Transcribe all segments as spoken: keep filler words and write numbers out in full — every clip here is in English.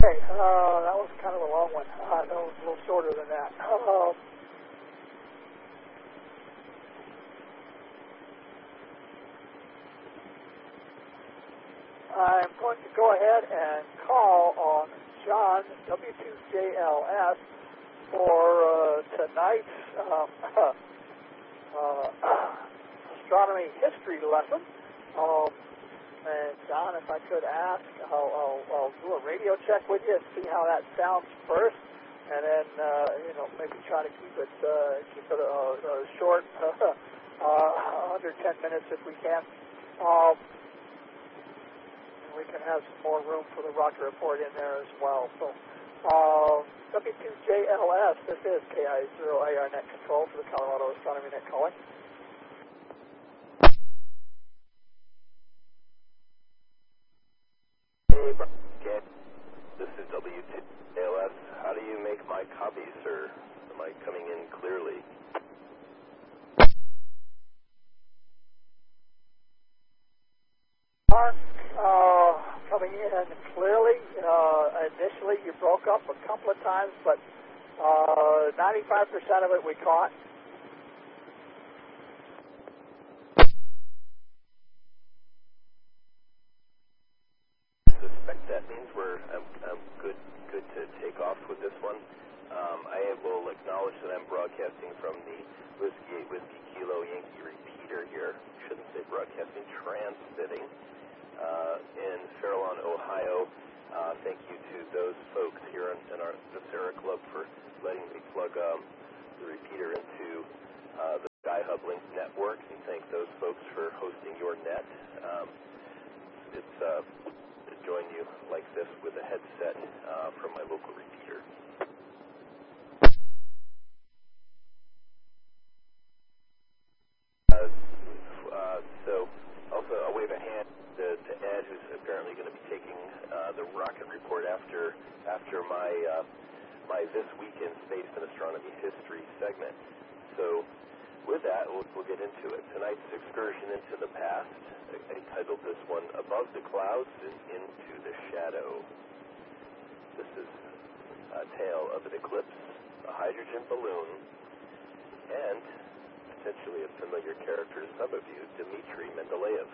Okay, uh, that was kind of a long one. Uh, that was a little shorter than that. Uh, I'm going to go ahead and call on John, W two J L S, for uh, tonight's um, uh, astronomy history lesson. Um, and John, if I could ask, I'll, I'll, I'll do a radio check with you and see how that sounds first, and then uh, you know maybe try to keep it uh, keep it uh, uh, short, uh, under ten minutes if we can. Um, we can have some more room for the rocket report in there as well. So, uh, W two J L S, this is K I zero A R net control for the Colorado Astronomy Net calling. Hey, Brian, this is W two J L S. How do you make my copy, sir? Am I coming in clearly? Mark, uh, coming in clearly. Uh, initially, you broke up a couple of times, but uh, ninety-five percent of it we caught. I suspect that means we're I'm, I'm good good to take off with this one. Um, I will acknowledge that I'm broadcasting from the Whiskey eight Whiskey Kilo Yankee repeater here. Shouldn't say broadcasting, transmitting uh, in Fairlawn, Ohio. Uh, thank you to those folks here in, in our the Sarah Club for letting me plug um, the repeater into uh, the SkyHub Link network, and thank those folks for hosting your net. Um, it's uh, to join you like this with a headset uh, from my local repeater. Uh, uh, so, also I'll wave a hand to, to Ed, who's apparently going to be taking uh, the rocket report after after my uh, my This Week in Space and Astronomy History segment. So, with that, we'll, we'll get into it. Tonight's excursion into the past. I, I titled this one "Above the Clouds and Into the Shadow." This is a tale of an eclipse, a hydrogen balloon, and potentially a familiar character to some of you, Dmitry Mendeleev.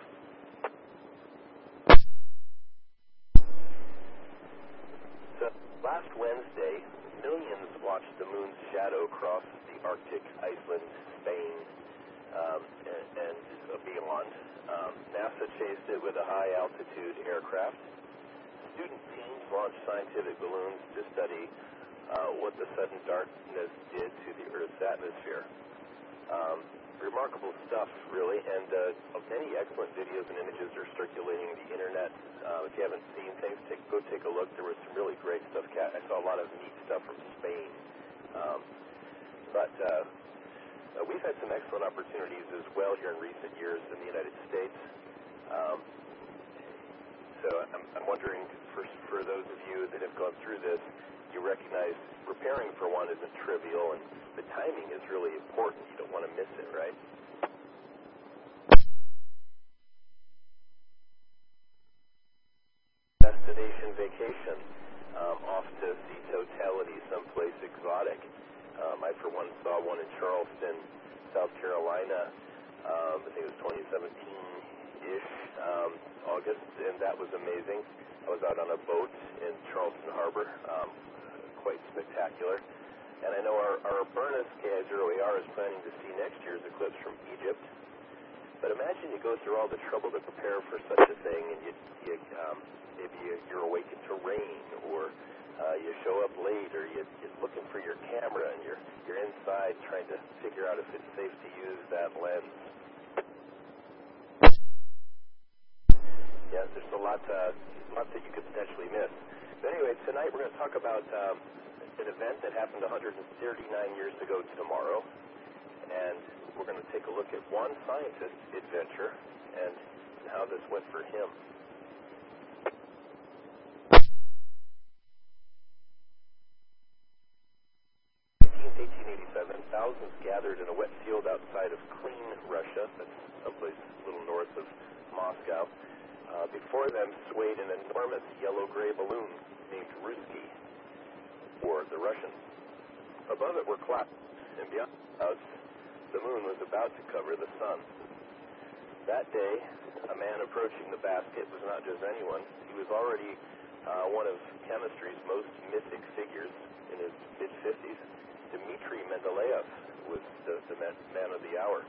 So, last Wednesday, millions watched the moon's shadow cross the Arctic, Iceland, Spain, um, and, and beyond. Um, NASA chased it with a high-altitude aircraft. Student teams launched scientific balloons to study uh, what the sudden darkness did to the Earth's atmosphere. Um, remarkable stuff, really, and uh, many excellent videos and images are circulating the internet. Uh, if you haven't seen things, take, go take a look. There was some really great stuff. I saw a lot of neat stuff from Spain. Um, but uh, uh, we've had some excellent opportunities as well here in recent years in the United States. Um, so I'm, I'm wondering, for, for those of you that have gone through this, you recognize preparing for one isn't trivial, and the timing is really important. You don't want to miss it, right? Destination vacation, um, off to see totality someplace exotic. Um, I, for one, saw one in Charleston, South Carolina. Um, I think it was twenty seventeen-ish, um, August, and that was amazing. I was out on a boat in Charleston Harbor, um, quite spectacular. And I know our, our Burnus K I zero A R is planning to see next year's eclipse from Egypt. But imagine you go through all the trouble to prepare for such a thing, and you, you um, maybe you're awakened to rain, or uh, you show up late, or you, you're looking for your camera, and you're you're inside trying to figure out if it's safe to use that lens. Yes, there's a lot, uh, lot that you could potentially miss. But anyway, tonight we're going to talk about um, an event that happened one hundred thirty-nine years ago tomorrow, and we're going to take a look at one scientist's adventure and how this went for him. eighteen eighty-seven, thousands gathered in a wet field outside of Klin, Russia. That's someplace a little north of Moscow. Uh, before them swayed an enormous yellow-gray balloon. named Ruski, or the Russian. Above it were clouds, and beyond the clouds, the moon was about to cover the sun. That day, a man approaching the basket was not just anyone. He was already uh, one of chemistry's most mythic figures in his mid-fifties. Dmitry Mendeleev was the, the man of the hour.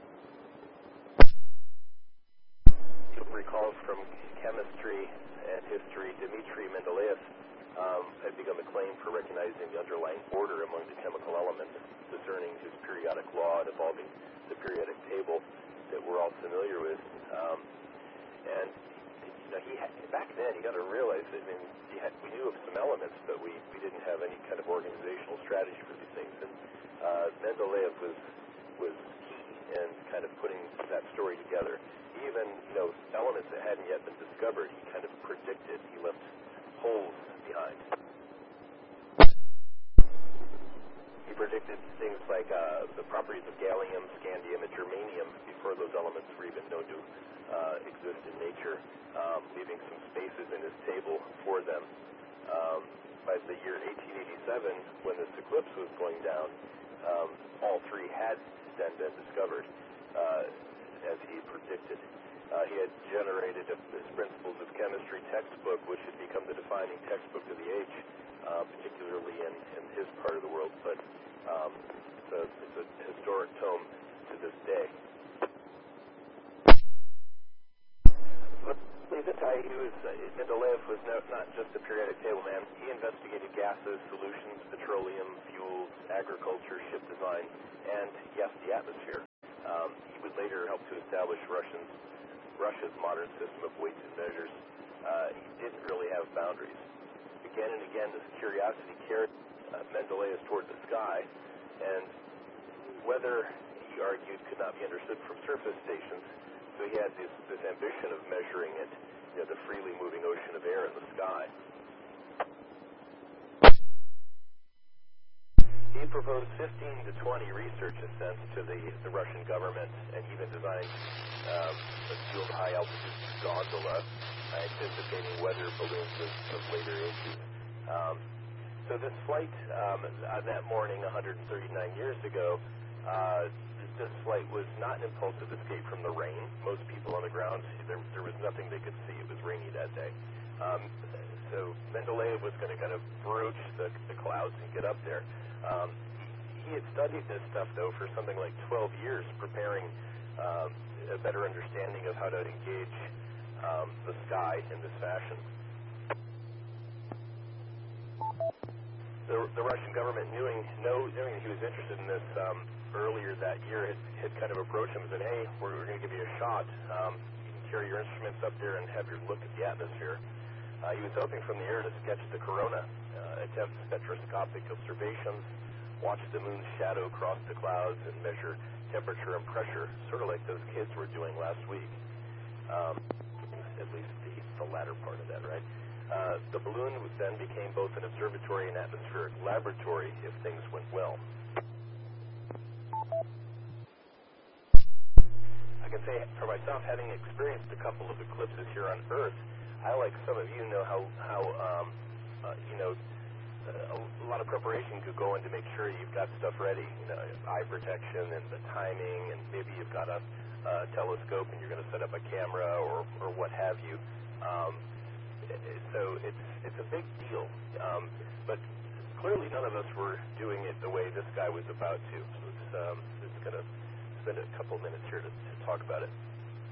He recalls from chemistry and history, Dmitry Mendeleev um, had become acclaimed for recognizing the underlying order among the chemical elements, discerning his periodic law and evolving the periodic table that we're all familiar with. Um, and you know, he had, back then, you got to realize that I mean, he had, we knew of some elements, but we, we didn't have any kind of organizational strategy for these things. And uh, Mendeleev was was key in kind of putting that story together. Even you know elements that hadn't yet been discovered, he kind of predicted. He left holes behind. He predicted things like uh, the properties of gallium, scandium, and germanium before those elements were even known to uh, exist in nature, um, leaving some spaces in his table for them. Um, by the year eighteen eighty-seven, when this eclipse was going down, um, all three had then been discovered, uh, as he predicted. Uh, he had generated a, his Principles of Chemistry textbook, which had become the defining textbook of the age, uh, particularly in, in his part of the world. But um, it's, a, it's a historic tome to this day. This guy, he was, uh, Mendeleev was not, not just a periodic table man. He investigated gases, solutions, petroleum, fuels, agriculture, ship design, and, yes, the atmosphere. Um, he would later help to establish Russians, Russia's modern system of weights and measures. Uh, he didn't really have boundaries. Again and again, this curiosity carried uh, Mendeleev toward the sky, and weather, he argued, could not be understood from surface stations. So he had this, this ambition of measuring it, you know, the freely moving ocean of air in the sky. He proposed fifteen to twenty research ascents to the, the Russian government, and even designed um, a sealed high-altitude gondola, anticipating weather balloons of, of later ages. Um, so this flight um, on that morning, one hundred thirty-nine years ago, uh, this flight was not an impulsive escape from the rain. Most people on the ground, there, there was nothing they could see. It was rainy that day. Um, so Mendeleev was going to kind of broach the, the clouds and get up there. Um, he had studied this stuff, though, for something like twelve years, preparing um, a better understanding of how to engage um, the sky in this fashion. The, the Russian government, knowing, know, knowing that he was interested in this, um, earlier that year had, had kind of approached him and said, hey, we're, we're going to give you a shot. Um, you can carry your instruments up there and have your look at the atmosphere. Uh, he was hoping from the air to sketch the corona, uh, attempt spectroscopic observations, watch the moon's shadow cross the clouds, and measure temperature and pressure, sort of like those kids were doing last week. Um, at least the, the latter part of that, right? Uh, the balloon then became both an observatory and atmospheric laboratory if things went well. I can say for myself, having experienced a couple of eclipses here on Earth, I, like some of you, know how, how um, uh, you know, uh, a lot of preparation could go in to make sure you've got stuff ready, you know, eye protection and the timing, and maybe you've got a uh, telescope and you're going to set up a camera or, or what have you. Um, so it's, it's a big deal, um, but clearly none of us were doing it the way this guy was about to. So it's, um, it's going to spend a couple minutes here to, to talk about it.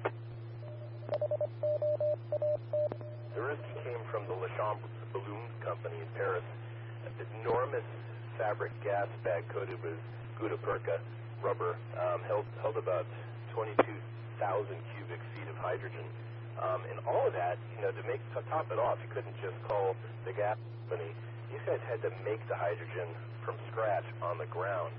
The Ruski came from the Lachambre Balloon Company in Paris. An enormous fabric gas bag coated with gutta percha rubber, um, held, held about twenty-two thousand cubic feet of hydrogen. Um, and all of that, you know, to make to top it off, you couldn't just call the gas company. These guys had to make the hydrogen from scratch on the ground.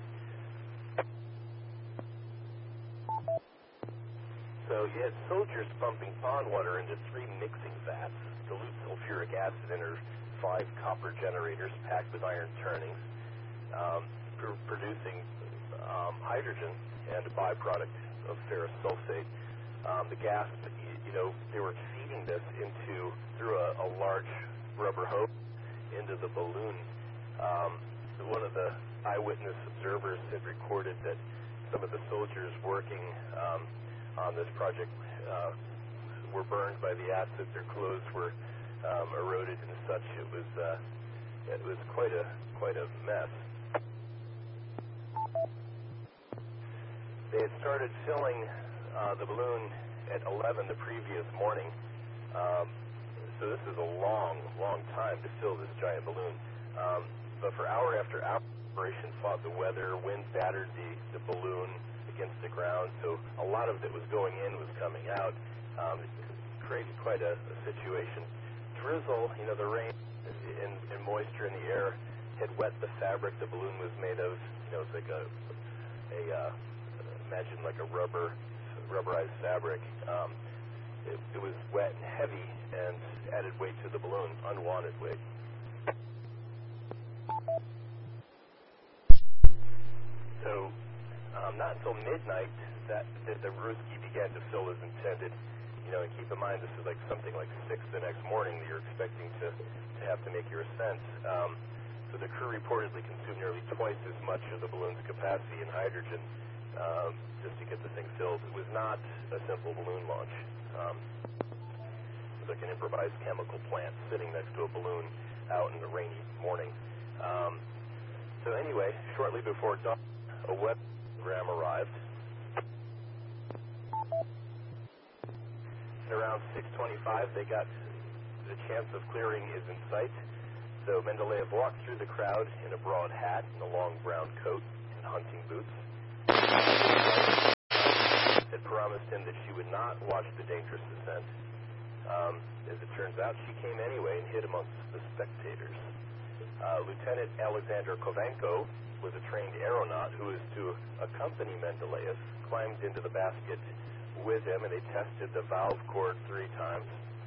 So you had soldiers pumping pond water into three mixing vats, dilute sulfuric acid enter five copper generators packed with iron turnings, um, pr- producing um, hydrogen and a byproduct of ferrous sulfate. Um, the gas, you know, they were feeding this into through a, a large rubber hose into the balloon. Um, one of the eyewitness observers had recorded that some of the soldiers working um, on this project uh, were burned by the acid. Their clothes were um, eroded and such. It was uh, it was quite a quite a mess. They had started filling uh, the balloon at eleven the previous morning. Um, so this is a long, long time to fill this giant balloon. Um, but for hour after hour, the operation fought the weather. Wind battered the, the balloon against the ground. So a lot of it was going in, was coming out. Um, it created quite a, a situation. Drizzle, you know, the rain and, and moisture in the air had wet the fabric the balloon was made of. You know, it's like a, a uh, imagine like a rubber, rubberized fabric. Um, it, it was wet and heavy and added weight to the balloon, unwanted weight. So um, not until midnight that, that the Ruski began to fill as intended. You know, and keep in mind this is like something like six the next morning that you're expecting to, to have to make your ascent. Um, so the crew reportedly consumed nearly twice as much of the balloon's capacity in hydrogen um, just to get the thing filled. It was not a simple balloon launch. Um, it was like an improvised chemical plant sitting next to a balloon out in a rainy morning. Um, so anyway, shortly before dawn, a web program arrived. And around six twenty-five, they got the chance of clearing is in sight. So Mendeleev walked through the crowd in a broad hat and a long brown coat and hunting boots. Had promised him that she would not watch the dangerous descent. Um, as it turns out, she came anyway and hid amongst the spectators. Uh, Lieutenant Alexander Kovenko was a trained aeronaut who was to accompany Mendeleev, climbed into the basket with him, and they tested the valve cord three times.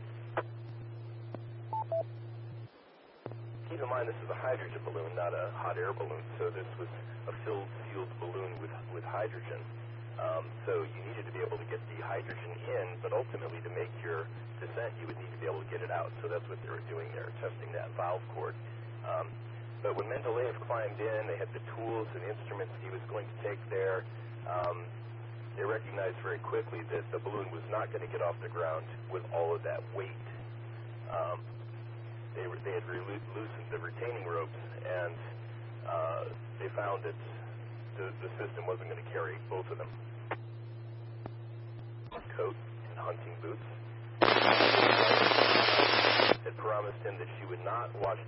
Keep in mind, this is a hydrogen balloon, not a hot air balloon, so this was a filled, sealed balloon with, with hydrogen. Um, so you needed to be able to get the hydrogen in, but ultimately to make your descent, you would need to be able to get it out. So that's what they were doing there, testing that valve cord. Um, but when Mendeleev climbed in, they had the tools and instruments he was going to take there. Um, they recognized very quickly that the balloon was not going to get off the ground with all of that weight. Um, they, were, they had re- loosened the retaining ropes, and uh, they found that the, the system wasn't going to carry both of them. Coat and hunting boots. Had promised him that she would not watch